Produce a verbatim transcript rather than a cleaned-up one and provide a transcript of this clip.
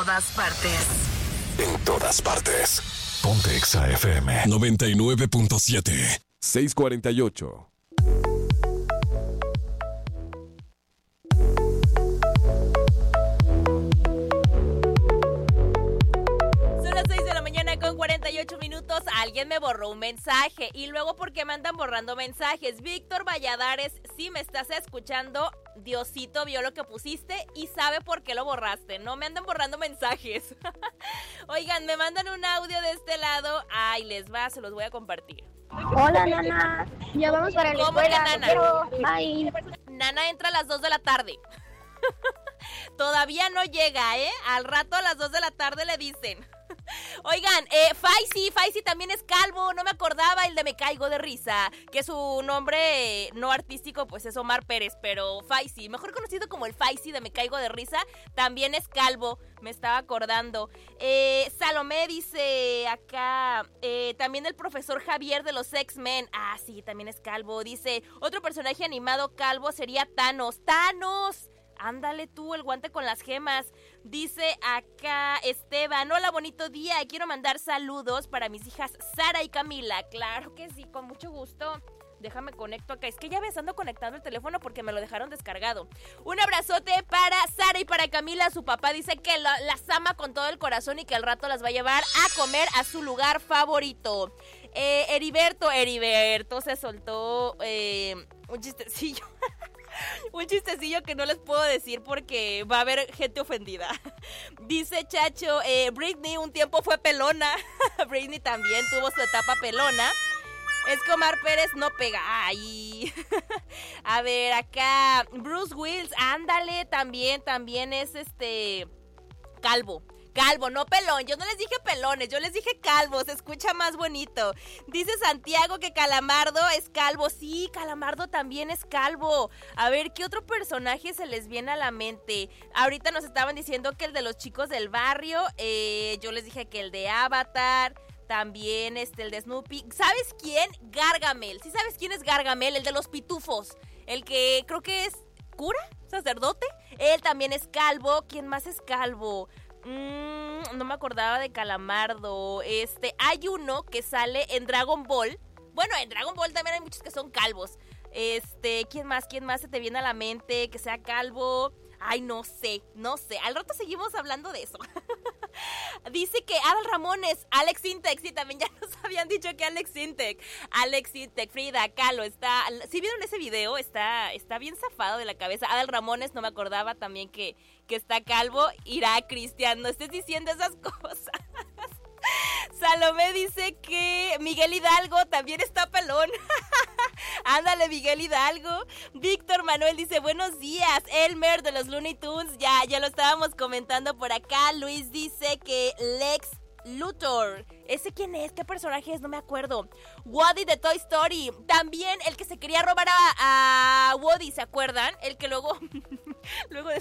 Todas partes. En todas partes. Ponte Exa F M noventa y nueve punto siete. seis cuarenta y ocho. Son las seis de la mañana con cuarenta y ocho minutos. Alguien me borró un mensaje. Y luego, ¿por qué me andan borrando mensajes? Víctor Valladares, si me estás escuchando, Diosito vio lo que pusiste y sabe por qué lo borraste. No me andan borrando mensajes. Oigan, me mandan un audio de este lado. Ay, les va, se los voy a compartir. Hola, Nana. Ya vamos para la ¿Cómo escuela. que Nana? Quiero... Bye. Nana entra a las dos de la tarde. Todavía no llega, ¿eh? Al rato a las dos de la tarde le dicen. Oigan, eh, Faisy, Faisy también es calvo, no me acordaba el de Me Caigo de Risa, que su nombre eh, no artístico pues es Omar Pérez, pero Faisy, mejor conocido como el Faisy de Me Caigo de Risa, también es calvo, me estaba acordando. Eh, Salomé dice acá, eh, también el profesor Javier de los X-Men, ah sí, también es calvo, dice, otro personaje animado calvo sería Thanos, ¡Thanos! Ándale tú, el guante con las gemas. Dice acá Esteban, hola, bonito día, quiero mandar saludos para mis hijas Sara y Camila. Claro que sí, con mucho gusto. Déjame conecto acá, es que ya ves, ando conectando el teléfono porque me lo dejaron descargado. Un abrazote para Sara y para Camila. Su papá dice que la, las ama con todo el corazón y que al rato las va a llevar a comer a su lugar favorito. eh, Heriberto, Heriberto se soltó eh, un chistecillo. Un chistecillo que no les puedo decir porque va a haber gente ofendida. Dice Chacho, eh, Britney un tiempo fue pelona. Britney también tuvo su etapa pelona. Es que Omar Pérez no pega. Ay. A ver, acá Bruce Willis, ándale, también, también es este calvo. Calvo, no pelón, yo no les dije pelones, yo les dije calvo, se escucha más bonito. Dice Santiago que Calamardo es calvo, sí, Calamardo también es calvo. A ver, ¿qué otro personaje se les viene a la mente? Ahorita nos estaban diciendo que el de los chicos del barrio, eh, yo les dije que el de Avatar, también este, el de Snoopy. ¿Sabes quién? Gargamel, ¿sí sabes quién es Gargamel? El de los pitufos, el que creo que es cura, sacerdote, él también es calvo. ¿Quién más es calvo? Mm, no me acordaba de Calamardo. Este, hay uno que sale en Dragon Ball. Bueno, en Dragon Ball también hay muchos que son calvos. Este, ¿quién más? ¿Quién más se te viene a la mente que sea calvo? Ay, no sé, no sé. Al rato seguimos hablando de eso. Dice que Adal Ramones, Alex Intec, sí, también ya nos habían dicho que Alex Intec. Alex Intec, Frida Kahlo, está... ¿Sí vieron ese video? Está, está bien zafado de la cabeza. Adal Ramones, no me acordaba también que, que está calvo. Irá, Cristian, no estés diciendo esas cosas. Salomé dice que Miguel Hidalgo también está pelón. Ándale, Miguel Hidalgo. Víctor Manuel dice, buenos días, Elmer de los Looney Tunes. Ya, ya lo estábamos comentando por acá. Luis dice que Lex Luthor. ¿Ese quién es? ¿Qué personaje es? No me acuerdo. Woody de Toy Story. También el que se quería robar a, a Woody, ¿se acuerdan? El que luego... luego